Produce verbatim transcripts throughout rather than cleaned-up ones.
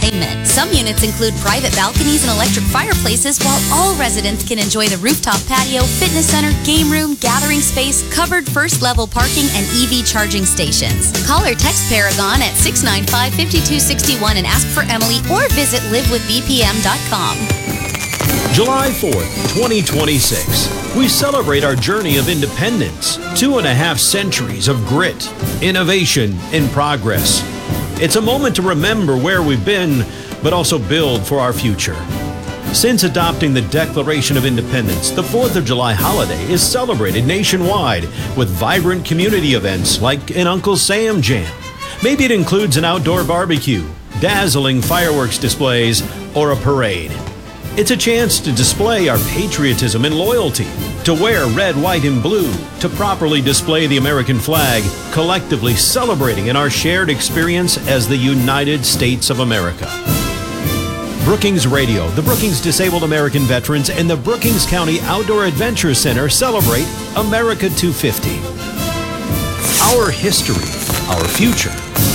entertainment. Some units include private balconies and electric fireplaces, while all residents can enjoy the rooftop patio, fitness center, game room, gathering space, covered first-level parking, and E V charging stations. Call or text Paragon at six nine five, five two six one and ask for Emily, or visit live with b p m dot com. July fourth, twenty twenty-six. We celebrate our journey of independence. Two and a half centuries of grit, innovation, and progress. It's a moment to remember where we've been, but also build for our future. Since adopting the Declaration of Independence, the fourth of July holiday is celebrated nationwide with vibrant community events like an Uncle Sam Jam. Maybe it includes an outdoor barbecue, dazzling fireworks displays, or a parade. It's a chance to display our patriotism and loyalty, to wear red, white, and blue, to properly display the American flag, collectively celebrating in our shared experience as the United States of America. Brookings Radio, the Brookings Disabled American Veterans, and the Brookings County Outdoor Adventure Center celebrate America two fifty. Our history, our future.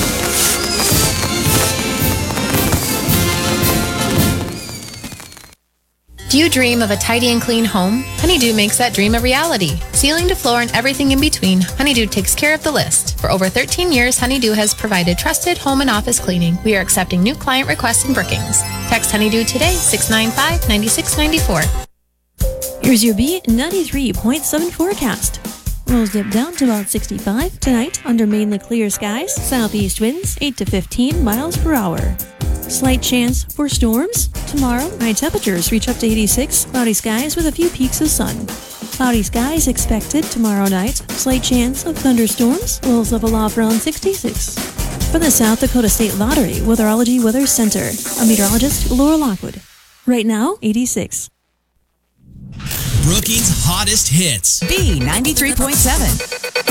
Do you dream of a tidy and clean home? Honeydew makes that dream a reality. Ceiling to floor and everything in between, Honeydew takes care of the list. For over thirteen years, Honeydew has provided trusted home and office cleaning. We are accepting new client requests in Brookings. Text Honeydew today, six nine five, nine six nine four. Here's your B ninety-three point seven forecast. Rolls dip down to about sixty-five tonight under mainly clear skies. Southeast winds eight to fifteen miles per hour. Slight chance for storms. Tomorrow, high temperatures reach up to eighty-six. Cloudy skies with a few peaks of sun. Cloudy skies expected tomorrow night. Slight chance of thunderstorms. Lows level off around sixty-six. For the South Dakota State Lottery Weatherology Weather Center, a meteorologist, Laura Lockwood. Right now, eighty-six. Brookings' hottest hits. B ninety-three point seven.